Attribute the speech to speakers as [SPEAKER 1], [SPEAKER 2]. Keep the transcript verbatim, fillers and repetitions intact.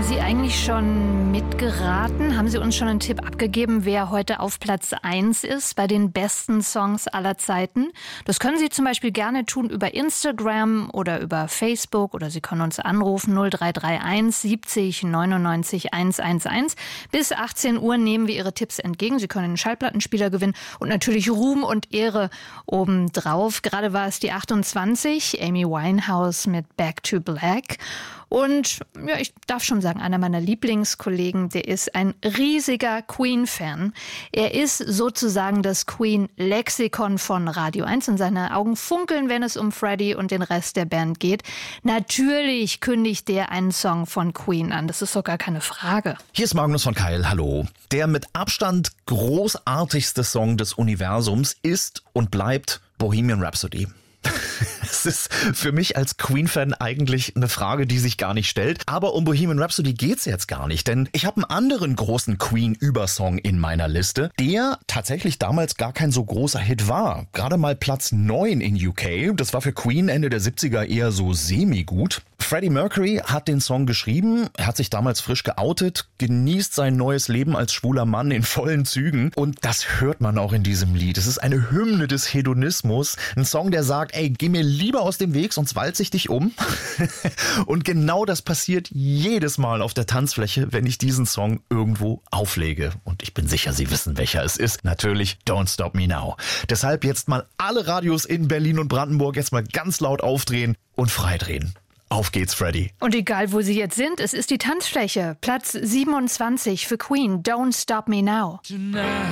[SPEAKER 1] Sie eigentlich schon mitgeraten? Haben Sie uns schon einen Tipp abgegeben, wer heute auf Platz eins ist bei den besten Songs aller Zeiten? Das können Sie zum Beispiel gerne tun über Instagram oder über Facebook oder Sie können uns anrufen null drei drei eins siebzig neunundneunzig hundertelf. Bis achtzehn Uhr nehmen wir Ihre Tipps entgegen. Sie können einen Schallplattenspieler gewinnen und natürlich Ruhm und Ehre obendrauf. Gerade war es die achtundzwanzig, Amy Winehouse mit Back to Black. Und ja, ich darf schon sagen, einer meiner Lieblingskollegen, der ist ein riesiger Queen-Fan. Er ist sozusagen das Queen-Lexikon von Radio eins und seine Augen funkeln, wenn es um Freddie und den Rest der Band geht. Natürlich kündigt der einen Song von Queen an, das ist doch gar keine Frage.
[SPEAKER 2] Hier ist Magnus von Keil, hallo. Der mit Abstand großartigste Song des Universums ist und bleibt Bohemian Rhapsody. Es ist für mich als Queen-Fan eigentlich eine Frage, die sich gar nicht stellt. Aber um Bohemian Rhapsody geht's jetzt gar nicht, denn ich habe einen anderen großen Queen-Übersong in meiner Liste, der tatsächlich damals gar kein so großer Hit war. Gerade mal Platz neun in U K. Das war für Queen Ende der siebziger eher so semi-gut. Freddie Mercury hat den Song geschrieben, er hat sich damals frisch geoutet, genießt sein neues Leben als schwuler Mann in vollen Zügen und das hört man auch in diesem Lied. Es ist eine Hymne des Hedonismus, ein Song, der sagt, ey, geh mir lieber aus dem Weg, sonst walze ich dich um. Und genau das passiert jedes Mal auf der Tanzfläche, wenn ich diesen Song irgendwo auflege. Und ich bin sicher, Sie wissen, welcher es ist. Natürlich Don't Stop Me Now. Deshalb jetzt mal alle Radios in Berlin und Brandenburg jetzt mal ganz laut aufdrehen und freidrehen. Auf geht's, Freddie.
[SPEAKER 1] Und egal, wo Sie jetzt sind, es ist die Tanzfläche. Platz siebenundzwanzig für Queen, Don't Stop Me Now. Tonight.